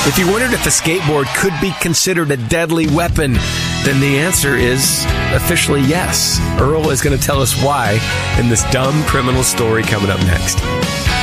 If you wondered if a skateboard could be considered a deadly weapon, then the answer is officially yes. Earl is going to tell us why in this dumb criminal story coming up next.